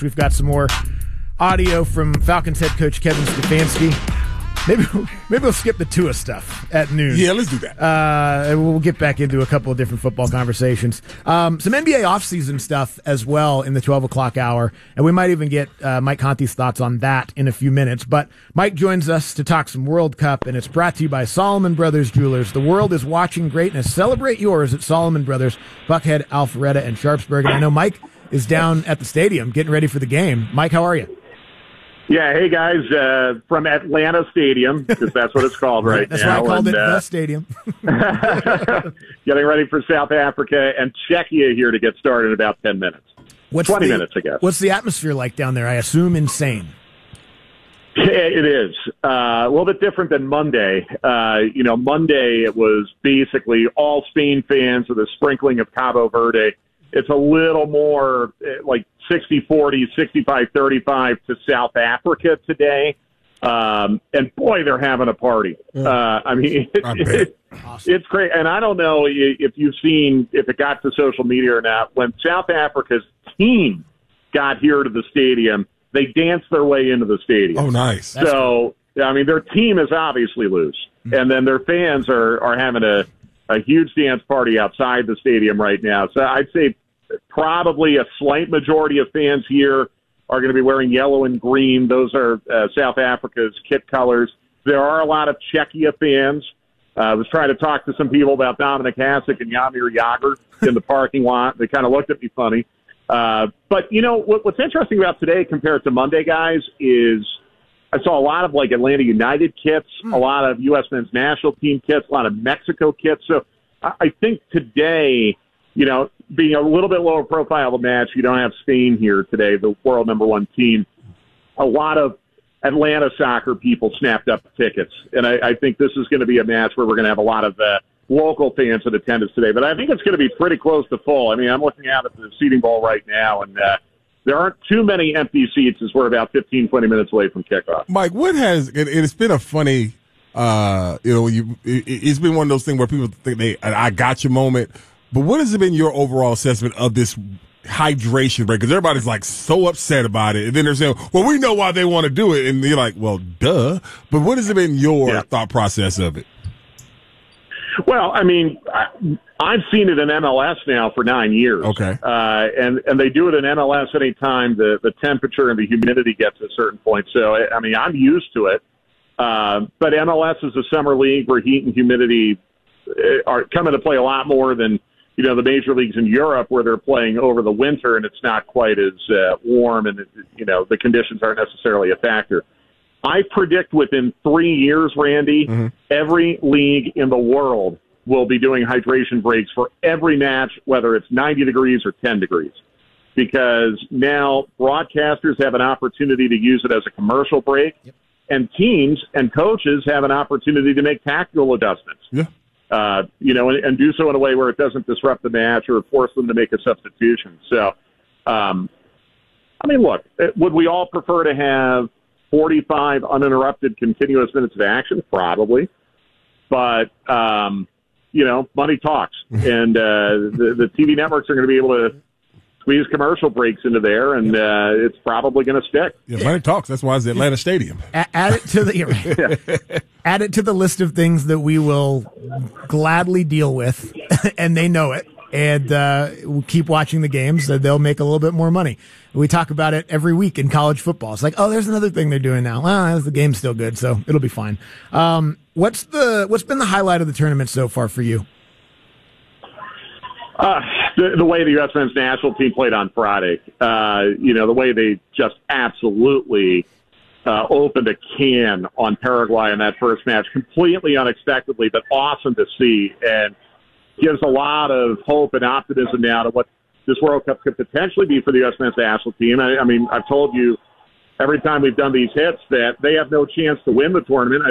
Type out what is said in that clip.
We've got some more audio from Falcons head coach Kevin Stefanski. Maybe we'll skip the Tua stuff at noon. Yeah, let's do that. We'll get back into a couple of different football conversations. Some NBA offseason stuff as well in the 12 o'clock hour, and we might even get Mike Conti's thoughts on that in a few minutes. But Mike joins us to talk some World Cup, and it's brought to you by Solomon Brothers Jewelers. The world is watching greatness. Celebrate yours at Solomon Brothers, Buckhead, Alpharetta, and Sharpsburg. And I know Mike is down at the stadium getting ready for the game. Mike, how are you? Yeah, hey guys, from Atlanta Stadium, because that's what it's called right that's now. That's why I called it the stadium. Getting ready for South Africa and Czechia here to get started in about 10 minutes. 20 minutes, I guess. What's the atmosphere like down there? I assume insane. It is. A little bit different than Monday. Monday it was basically all Spain fans with a sprinkling of Cabo Verde. It's a little more like 60-40, 65-35 to South Africa today. And boy, they're having a party. It's great. And I don't know if you've seen, if it got to social media or not, when South Africa's team got here to the stadium, they danced their way into the stadium. Oh, nice. So, their team is obviously loose. Mm-hmm. And then their fans are having a huge dance party outside the stadium right now. So I'd say probably a slight majority of fans here are going to be wearing yellow and green. Those are South Africa's kit colors. There are a lot of Czechia fans. I was trying to talk to some people about Dominic Hasek and Jaromir Jagr in the parking lot. They kind of looked at me funny. But, what's interesting about today compared to Monday, guys, is I saw a lot of, Atlanta United kits, a lot of U.S. men's national team kits, a lot of Mexico kits. So I think today, being a little bit lower profile of the match, you don't have Spain here today, the world number one team. A lot of Atlanta soccer people snapped up tickets. And I think this is going to be a match where we're going to have a lot of local fans in attendance today. But I think it's going to be pretty close to full. I'm looking out at the seating bowl right now, and there aren't too many empty seats as we're about 15, 20 minutes away from kickoff. Mike, it's been a funny, it's been one of those things where people think I got your moment. But what has been your overall assessment of this hydration break? Because everybody's so upset about it. And then they're saying, well, we know why they want to do it. And you're like, well, duh. But what has been your thought process of it? Well, I've seen it in MLS now for 9 years. Okay. And they do it in MLS anytime the temperature and the humidity gets to a certain point. So, I'm used to it. But MLS is a summer league where heat and humidity are coming to play a lot more than the major leagues in Europe, where they're playing over the winter and it's not quite as warm, and the conditions aren't necessarily a factor. I predict within 3 years, Randy, every league in the world will be doing hydration breaks for every match, whether it's 90 degrees or 10 degrees, because now broadcasters have an opportunity to use it as a commercial break, and teams and coaches have an opportunity to make tactical adjustments. Yeah. And do so in a way where it doesn't disrupt the match or force them to make a substitution. So, look, would we all prefer to have 45 uninterrupted continuous minutes of action? Probably. But, money talks. And the TV networks are going to be able to squeeze commercial breaks into there, and it's probably going to stick. Yeah, money talks. That's why it's the Atlanta Stadium. Add it to add it to the list of things that we will gladly deal with, and they know it. And we'll keep watching the games. They'll make a little bit more money. We talk about it every week in college football. It's like, oh, there's another thing they're doing now. Well, the game's still good, so it'll be fine. What's been the highlight of the tournament so far for you? The way the U.S. men's national team played on Friday. The way they just absolutely opened a can on Paraguay in that first match, completely unexpectedly, but awesome to see, and gives a lot of hope and optimism now to what this World Cup could potentially be for the U.S. men's national team. I've told you every time we've done these hits that they have no chance to win the tournament.